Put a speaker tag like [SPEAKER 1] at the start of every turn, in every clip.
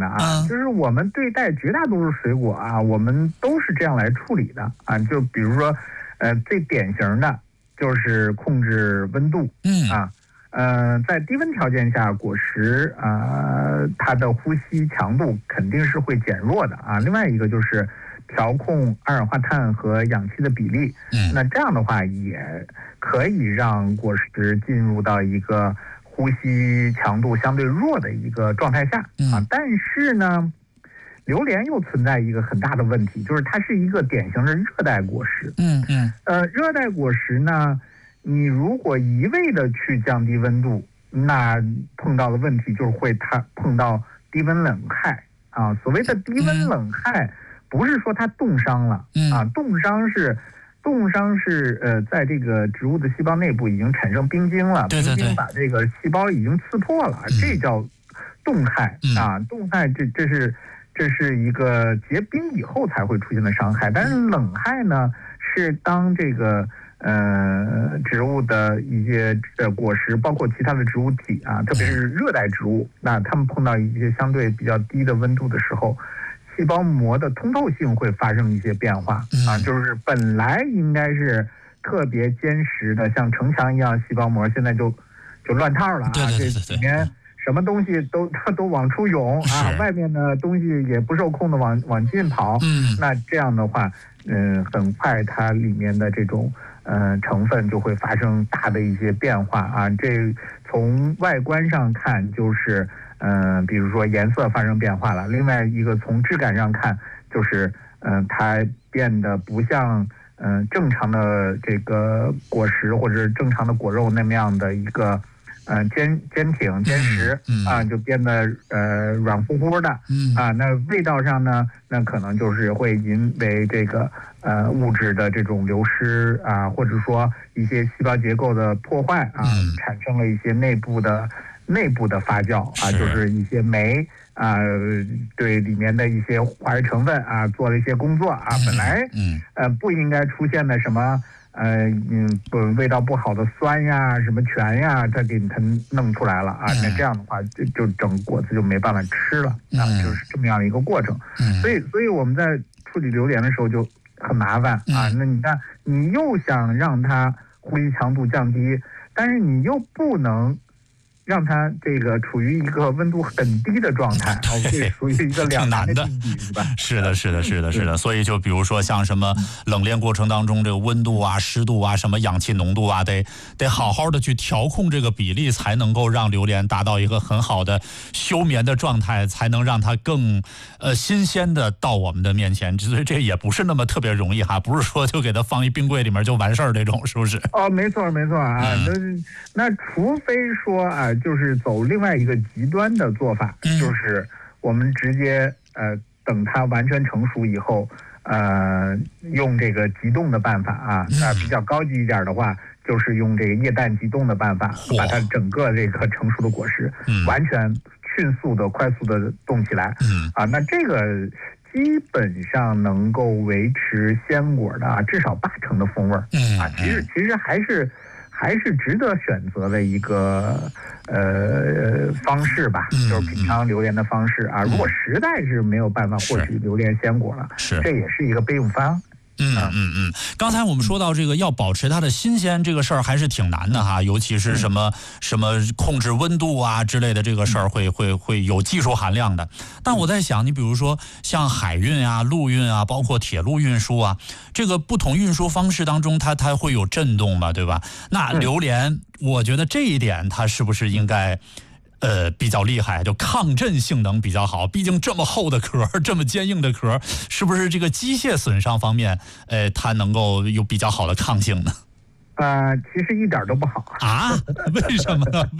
[SPEAKER 1] 的啊，就是我们对待绝大多数水果啊，我们都是这样来处理的啊。就比如说，最典型的就是控制温度，在低温条件下，果实它的呼吸强度肯定是会减弱的啊。另外一个就是调控二氧化碳和氧气的比例，那这样的话也可以让果实进入到一个呼吸强度相对弱的一个状态下啊。但是呢，榴莲又存在一个很大的问题，就是它是一个典型的热带果实。热带果实呢，你如果一味的去降低温度，那碰到的问题就是它碰到低温冷害啊。所谓的低温冷害，不是说它冻伤了啊，冻伤是在这个植物的细胞内部已经产生冰晶了，冰晶把这个细胞已经刺破了，这叫冻害啊。冻害这是一个结冰以后才会出现的伤害。但是冷害呢，是当这个植物的一些果实，包括其他的植物体啊，特别是热带植物，那它们碰到一些相对比较低的温度的时候，细胞膜的通透性会发生一些变化啊，就是本来应该是特别坚实的，像城墙一样细胞膜，现在就乱套了啊。这里面什么东西都往出涌啊，外面的东西也不受控的往进跑。那这样的话，很快它里面的这种成分就会发生大的一些变化啊。这从外观上看就是比如说颜色发生变化了。另外一个从质感上看，就是它变得不像正常的这个果实或者正常的果肉那么样的一个坚挺坚实啊，就变得软乎乎的啊。那味道上呢，那可能就是会因为这个物质的这种流失啊，或者说一些细胞结构的破坏啊，产生了一些内部的发酵啊，就是一些酶啊，对里面的一些化学成分啊做了一些工作啊，本来不应该出现的什么味道不好的酸呀、什么醛呀，它给它弄出来了啊。那这样的话，就整果子就没办法吃了啊，就是这么样的一个过程。所以我们在处理榴莲的时候就很麻烦啊。那你看，你又想让它呼吸强度降低，但是你又不能让它这个处于一个温度很低的状态，这属于一个两难的境地，是吧？
[SPEAKER 2] 是的。所以就比如说像什么冷链过程当中这个温度啊、湿度啊、什么氧气浓度啊，得好好的去调控这个比例，才能够让榴莲达到一个很好的休眠的状态，才能让它更新鲜的到我们的面前。所以这也不是那么特别容易哈，不是说就给它放一冰柜里面就完事儿这种，是不是？
[SPEAKER 1] 没错啊。那除非说啊，就是走另外一个极端的做法，就是我们直接等它完全成熟以后，用这个急冻的办法啊，比较高级一点的话，就是用这个液氮急冻的办法，把它整个这个成熟的果实完全迅速的、快速的冻起来。那这个基本上能够维持鲜果的至少80%的风味啊。其实还是值得选择的一个方式吧，就是品尝榴莲的方式啊。如果实在是没有办法获取榴莲鲜果了，这也是一个备用方。
[SPEAKER 2] 刚才我们说到这个要保持它的新鲜这个事儿还是挺难的哈，尤其是什么控制温度啊之类的这个事儿会有技术含量的。但我在想，你比如说像海运啊、陆运啊，包括铁路运输啊，这个不同运输方式当中它会有震动嘛，对吧？那榴莲，我觉得这一点它是不是应该比较厉害，就抗震性能比较好。毕竟这么厚的壳，这么坚硬的壳，是不是这个机械损伤方面，它能够有比较好的抗性呢？
[SPEAKER 1] 其实一点都不好
[SPEAKER 2] 啊？为什么呢？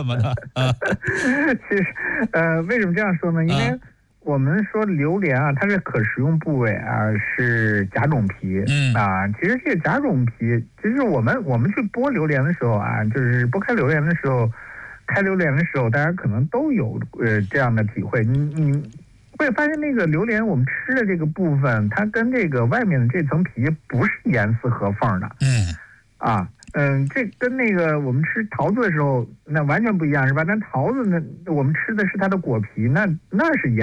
[SPEAKER 1] 其实为什么这样说呢？因为我们说榴莲啊，它的可食用部位啊是甲种皮。其实这个甲种皮，其实我们去剥榴莲的时候啊，就是剥开榴莲的时候。开榴莲的时候，大家可能都有这样的体会。你会发现那个榴莲我们吃的这个部分，它跟这个外面的这层皮不是严丝合缝的。这跟那个我们吃桃子的时候那完全不一样，是吧？但桃子呢，我们吃的是它的果皮，那是严